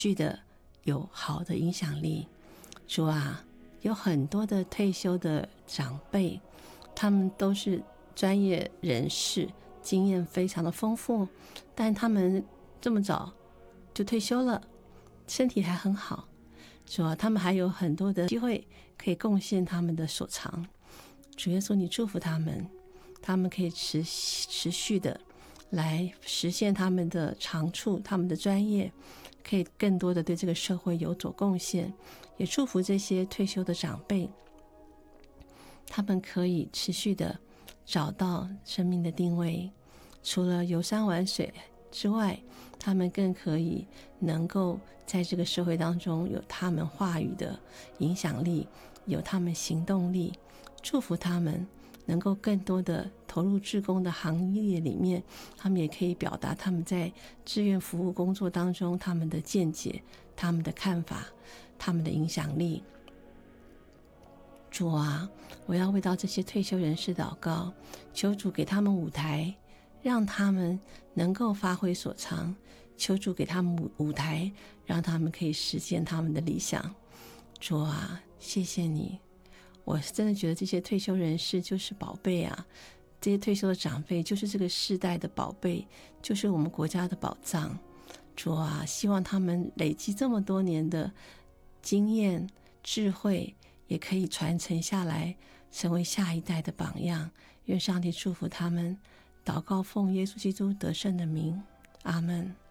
续的有好的影响力。主啊，有很多的退休的长辈，他们都是专业人士，经验非常的丰富，但他们这么早就退休了，身体还很好。主啊，他们还有很多的机会可以贡献他们的所长。主耶稣，你祝福他们，他们可以持续的来实现他们的长处，他们的专业，可以更多的对这个社会有所贡献。也祝福这些退休的长辈，他们可以持续的找到生命的定位，除了游山玩水之外，他们更可以能够在这个社会当中有他们话语的影响力，有他们行动力。祝福他们能够更多的投入志工的行业里面，他们也可以表达他们在志愿服务工作当中他们的见解，他们的看法，他们的影响力。主啊，我要为到这些退休人士祷告，求主给他们舞台，让他们能够发挥所长，求主给他们舞台，让他们可以实现他们的理想。主啊，谢谢你，我真的觉得这些退休人士就是宝贝啊，这些退休的长辈就是这个世代的宝贝，就是我们国家的宝藏。主啊，希望他们累积这么多年的经验智慧，也可以传承下来，成为下一代的榜样。愿上帝祝福他们。祷告奉耶稣基督得胜的名，阿们。